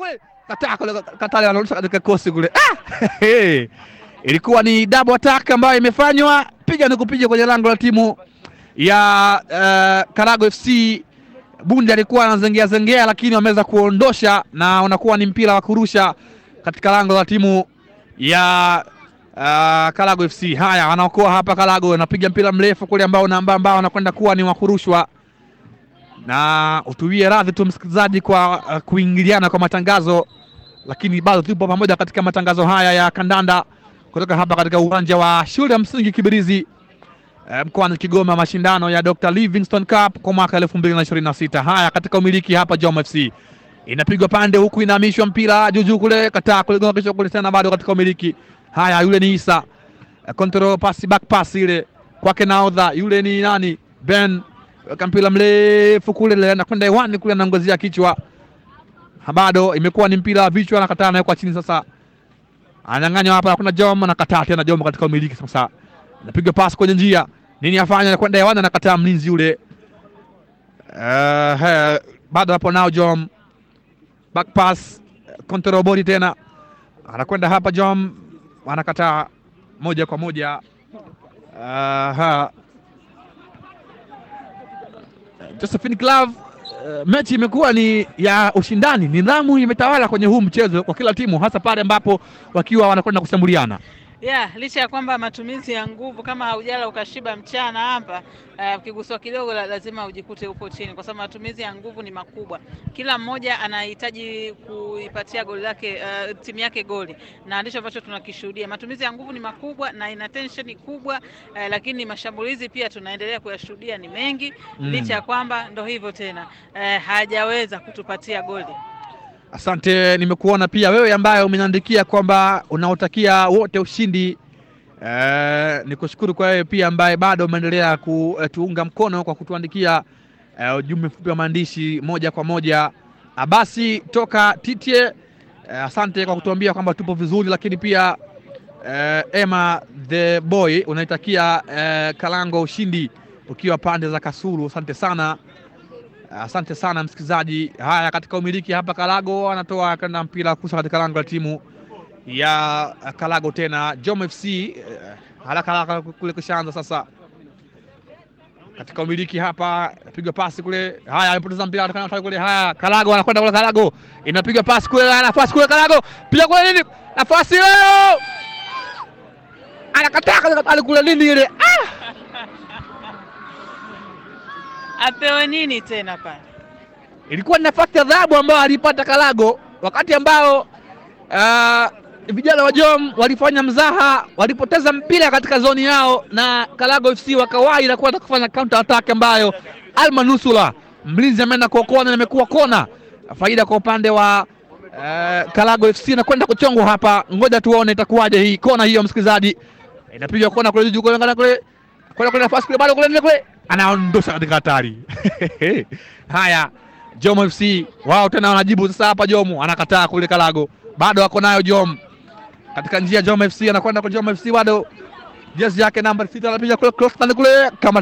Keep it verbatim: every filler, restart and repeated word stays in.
kule. Kataa kule Katale anarusha katika kosi kule. Ah! Hey. Ilikuwa ni double attack ambayo imefanywa, piga na kupiga kwenye lango la timu ya uh, Karago F C. Bundi alikuwa anazengea zengea lakini wameweza kuondosha na unakuwa ni mpira wa kurusha katika lango la timu ya uh, Karago F C. Haya, wanaokoa hapa Karago, wanapiga mpira mrefu kule ambao namba ambao wanakwenda kuwa ni wa kurushwa. Na utuwie radhi tu msikilizaji kwa uh, kuingiliana kwa matangazo, lakini bado tupo pamoja katika matangazo haya ya kandanda kutoka hapa katika uwanja wa shule ya msingi Kibirizi e, mkoani Kigoma, mashindano ya Doctor Livingstone Cup kwa mwaka elfu mbili na ishirini na sita. Haya, katika umiliki hapa Jom F C. Inapigwa pande huku, inahamishwa mpira juju kule, kataa kule gonga kisha kule tena, bado katika umiliki. Haya, yule ni Isa. E, control pass, back pass ile kwake naodha, yule ni nani? Ben. Kampila mrefu kule ile anakwenda hewani kule, anangozia kichwa. Bado imekuwa ni mpira wa vichwa, anakataa nayo kwa chini sasa. Ananyang'anya hapa, kuna Jom anakataa tena, Jom katika umiliki sasa. Anapiga pass kwenye njia. Nini afanya? Anakwenda hewani, anakataa mlinzi yule. Eh, uh, bado hapo nao Jom. Back pass, control body tena. Anakwenda hapa Jom, anakataa moja kwa moja. Uh, ha. Josephine Glove. Uh, mechi imekuwa ni ya ushindani, nidhamu imetawala kwenye huu mchezo kwa kila timu, hasa pale ambapo wakiwa wanakwenda kushambuliana. Yeah, licha ya kwamba matumizi ya nguvu, kama haujala ukashiba mchana hapa, ukiguswa uh, kidogo la, lazima ujikute upo chini, kwa sababu matumizi ya nguvu ni makubwa. Kila mmoja anahitaji kuipatia goli lake, uh, timu yake goli, na ndicho ambacho tunakishuhudia. Matumizi ya nguvu ni makubwa na ina tension kubwa, uh, lakini mashambulizi pia tunaendelea kuyashuhudia ni mengi, mm. licha ya kwamba ndo hivyo tena, uh, hajaweza kutupatia goli. Asante, nimekuona pia wewe ambaye umeniandikia kwamba unaotakia wote ushindi. Eh, nikushukuru kwa wewe pia ambaye bado umeendelea kutuunga mkono kwa kutuandikia uh, ujumbe mfupi wa maandishi moja kwa moja. Abasi toka Titie, uh, asante kwa kutuambia kwamba tupo vizuri, lakini pia uh, Emma the boy unaitakia uh, Kalango ushindi ukiwa pande za Kasulu. Asante sana. Asante sana msikilizaji. Haya, katika umiliki hapa Kalago anatoa kana mpira kusa katika lango la timu ya Kalago tena Jom F C. Haraka haraka kule kushaanza sasa. Katika umiliki hapa piga pasi kule. Haya, amepoteza mpira atakana kule. Haya, Kalago anakwenda kule, Kalago inapiga pasi kule, nafasi kule Kalago. Pia kule nini? Nafasi leo. Anakataa kule nini ile? Ah! Apewe nini tena pale? Ilikuwa ni nafasi ya adhabu ambayo alipata Kalago wakati ambao uh, vijana wa Jom walifanya mzaha, walipoteza mpira katika zoni yao na Kalago F C wakawahi na kuanza kufanya counter attack ambayo Almanusula mlinzi ameenda kuokoa na imekuwa kona. Faida kwa upande wa uh, Kalago F C na kwenda kuchongwa hapa. Ngoja tuone itakuwaje hii kona hiyo msikilizaji. Inapigwa kona kule juu kule kule. Kule kule nafasi kule bado kule kule. Anaondosha katika hatari. Haya, Jom F C wao tena wanajibu sasa hapa. Jom anakataa kule, Kalago bado wako nayo Jom katika njia. Jom F C anakwenda kwa Jom F C bado jezi yake namba sita anapiga kule cross kule kama